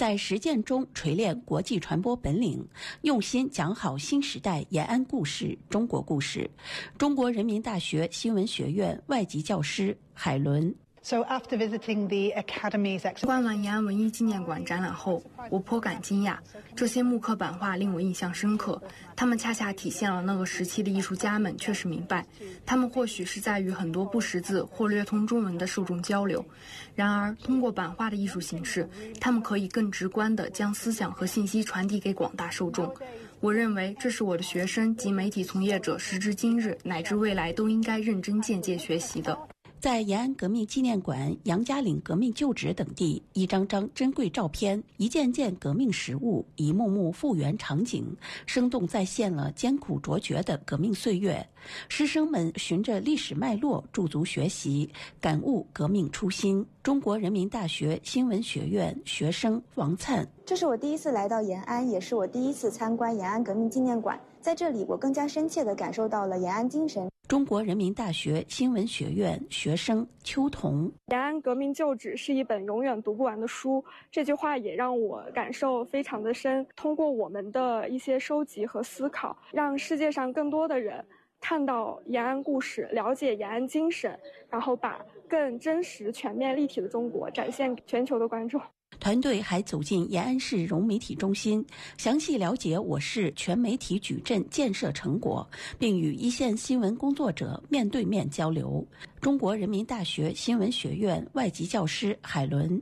在实践中锤炼国际传播本领，用心讲好新时代延安故事、中国故事。中国人民大学新闻学院外籍教师海伦。 观完延安文艺纪念馆展览后，我颇感惊讶。这些木刻版画令我印象深刻，他们恰恰体现了那个时期的艺术家们确实明白，他们或许是在与很多不识字或略通中文的受众交流。然而，通过版画的艺术形式，他们可以更直观地将思想和信息传递给广大受众。我认为这是我的学生及媒体从业者时至今日乃至未来都应该认真借鉴学习的。 在延安革命纪念馆、杨家岭革命旧址等地，一张张珍贵照片，一件件革命实物，一幕幕复原场景，生动再现了艰苦卓绝的革命岁月。师生们循着历史脉络驻足学习，感悟革命初心。中国人民大学新闻学院学生王灿： 这是我第一次来到延安，也是我第一次参观延安革命纪念馆。在这里，我更加深切地感受到了延安精神。 中国人民大学新闻学院学生邱彤： 延安革命旧址是一本永远读不完的书，这句话也让我感受非常的深。通过我们的一些收集和思考，让世界上更多的人看到延安故事，了解延安精神，然后把更真实、全面、立体的中国展现给全球的观众。 团队还走进延安市融媒体中心，详细了解我市全媒体矩阵建设成果，并与一线新闻工作者面对面交流。中国人民大学新闻学院外籍教师海伦：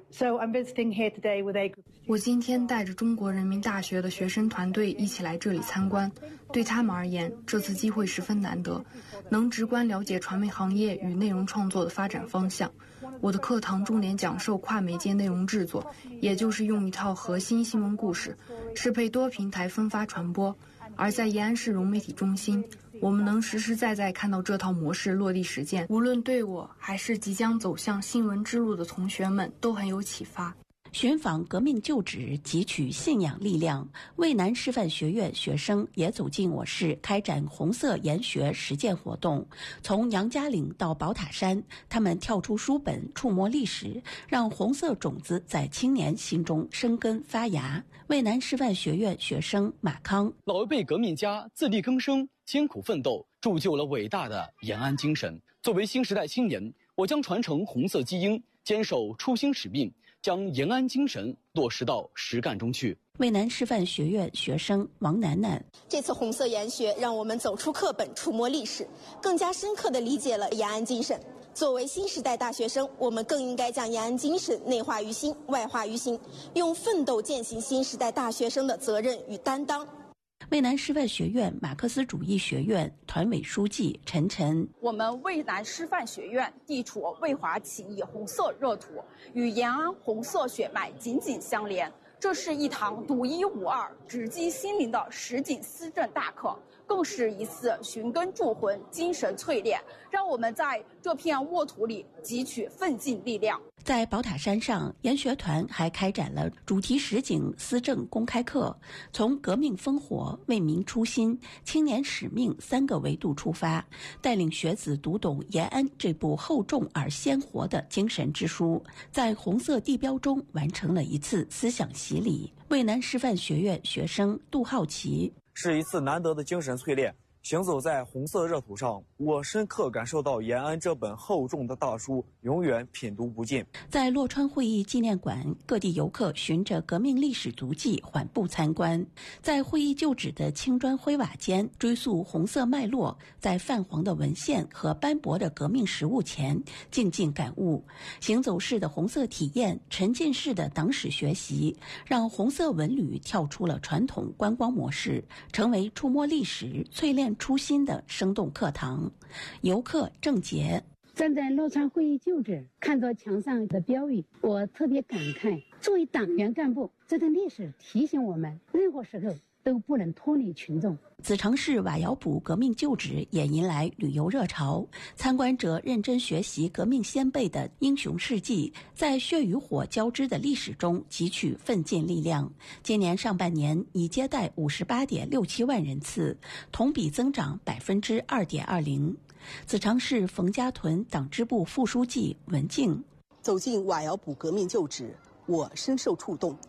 我今天带着中国人民大学的学生团队一起来这里参观，对他们而言，这次机会十分难得，能直观了解传媒行业与内容创作的发展方向。我的课堂重点讲授跨媒介内容制作，也就是用一套核心新闻故事，适配多平台分发传播。而在延安市融媒体中心，我们能实实在在看到这套模式落地实践，无论对我还是即将走向新闻之路的同学们都很有启发。 寻访革命旧址，汲取信仰力量。渭南师范学院学生也走进我市，开展红色研学实践活动。从杨家岭到宝塔山，他们跳出书本，触摸历史，让红色种子在青年心中生根发芽。渭南师范学院学生马康： 老一辈革命家自力更生，艰苦奋斗，铸就了伟大的延安精神。作为新时代青年，我将传承红色基因，坚守初心使命，将延安精神落实到实干中去。 渭南师范学院学生王楠楠： 这次红色研学让我们走出课本，触摸历史，更加深刻地理解了延安精神。作为新时代大学生，我们更应该将延安精神内化于心，外化于心，用奋斗践行新时代大学生的责任与担当。 渭南师范学院马克思主义学院团委书记陈晨： 我们渭南师范学院地处渭华起义红色热土，与延安红色血脉紧紧相连。这是一堂独一无二、直击心灵的实景思政大课，更是一次寻根铸魂、精神淬炼，让我们在这片沃土里汲取奋进力量。 在宝塔山上，研学团还开展了主题实景思政公开课，从革命烽火、为民初心、青年使命3个维度出发，带领学子读懂延安这部厚重而鲜活的精神之书，在红色地标中完成了一次思想洗礼。渭南师范学院学生杜浩奇： 是一次难得的精神淬炼。行走在红色热土上，我深刻感受到延安这本厚重的大书永远品读不尽。 在洛川会议纪念馆，各地游客循着革命历史足迹缓步参观，在会议旧址的青砖灰瓦间追溯红色脉络，在泛黄的文献和斑驳的革命实物前静静感悟。行走式的红色体验，沉浸式的党史学习，让红色文旅跳出了传统观光模式，成为触摸历史、淬炼初心的生动课堂。游客郑杰： 站在洛川会议旧址，看着墙上的标语，我特别感慨，作为党员干部，这段历史提醒我们，任何时候都不能脱离群众。 子城市瓦窑堡革命旧址也迎来旅游热潮，参观者认真学习革命先辈的英雄事迹，在血与火交织的历史中汲取奋进力量。今年上半年已接待58.67万人次，同比增长2.20%。子城市冯家屯党支部副书记文静： 走进瓦窑堡革命旧址，我深受触动。